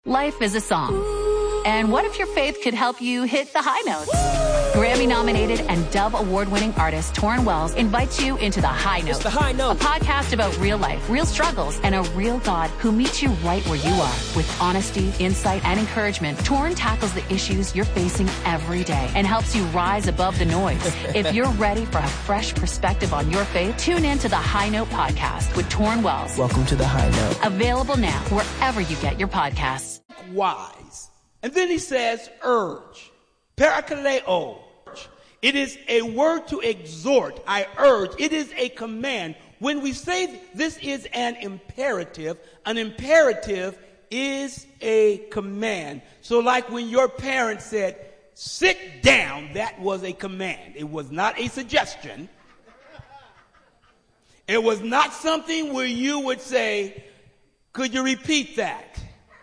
Life is a song. And what if your faith could help you hit the high notes? Grammy-nominated and Dove Award-winning artist Torrin Wells invites you into The High Note. It's The High Note. A podcast about real life, real struggles, and a real God who meets you right where you are. With honesty, insight, and encouragement, Torrin tackles the issues you're facing every day and helps you rise above the noise. If you're ready for a fresh perspective on your faith, tune in to The High Note podcast with Torrin Wells. Welcome to The High Note. Available now wherever you get your podcasts. Wise. And then he says, urge. Parakaleo. It is a word to exhort. I urge. It is a command. When we say this is an imperative is a command. So like when your parents said, sit down, that was a command. It was not a suggestion. It was not something where you would say, could you repeat that?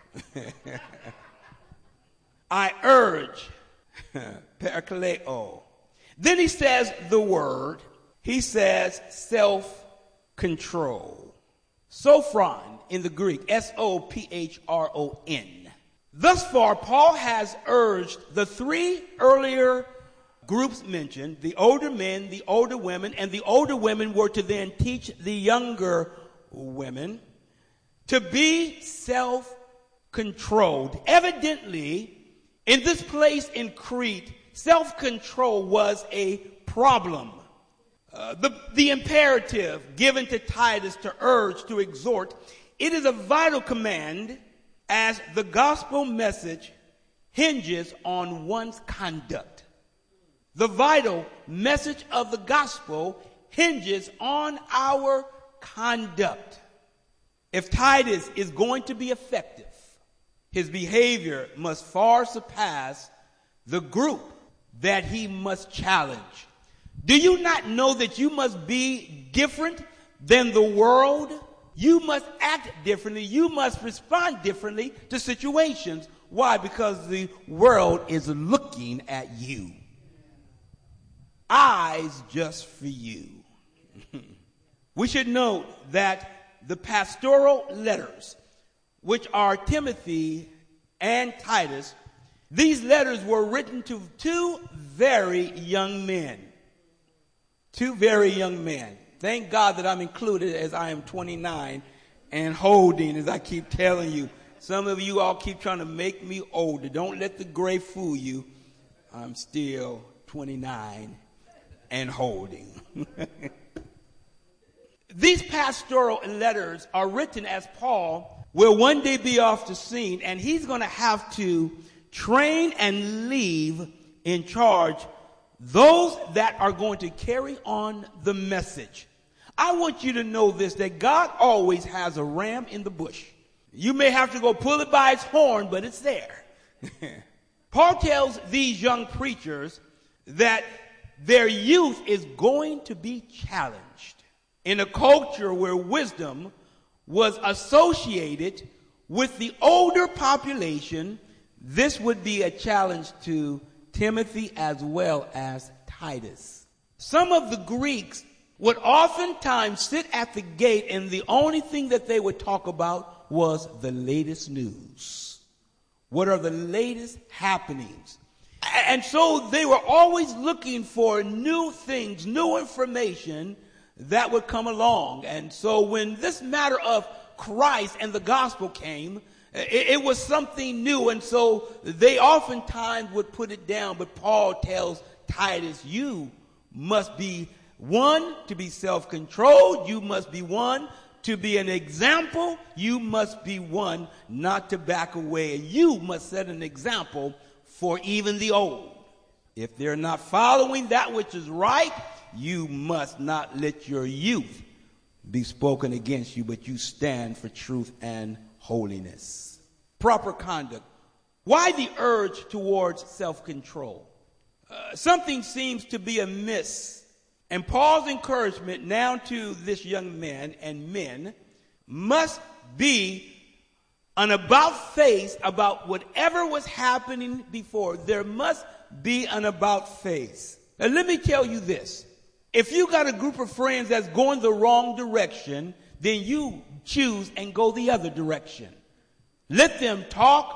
I urge. Parakaleo. Then he says the word. He says self-control. Sophron in the Greek. S-O-P-H-R-O-N. Thus far, Paul has urged the three earlier groups mentioned, the older men, the older women, and the older women were to then teach the younger women to be self-controlled. Evidently, in this place in Crete, self-control was a problem. The imperative given to Titus to urge, to exhort, it is a vital command as the gospel message hinges on one's conduct. The vital message of the gospel hinges on our conduct. If Titus is going to be effective, his behavior must far surpass the group that he must challenge. Do you not know that you must be different than the world? You must act differently. You must respond differently to situations. Why? Because the world is looking at you. Eyes just for you. We should note that the pastoral letters, which are Timothy and Titus, these letters were written to two very young men. Two very young men. Thank God that I'm included as I am 29 and holding, as I keep telling you. Some of you all keep trying to make me older. Don't let the gray fool you. I'm still 29 and holding. These pastoral letters are written as Paul will one day be off the scene, and he's going to have to train and leave in charge those that are going to carry on the message. I want you to know this, that God always has a ram in the bush. You may have to go pull it by its horn, but it's there. Paul tells these young preachers that their youth is going to be challenged. In a culture where wisdom was associated with the older population, this would be a challenge to Timothy as well as Titus. Some of the Greeks would oftentimes sit at the gate, and the only thing that they would talk about was the latest news. What are the latest happenings? And so they were always looking for new things, new information that would come along. And so when this matter of Christ and the gospel came, it was something new. And so they oftentimes would put it down. But Paul tells Titus, you must be one to be self-controlled. You must be one to be an example. You must be one not to back away. And you must set an example for even the old. If they're not following that which is right, you must not let your youth be spoken against you, but you stand for truth and holiness. Proper conduct. Why the urge towards self-control? Something seems to be amiss. And Paul's encouragement now to this young man and men must be an about face about whatever was happening before. There must be an about face. Now let me tell you this. If you got a group of friends that's going the wrong direction, then you choose and go the other direction. Let them talk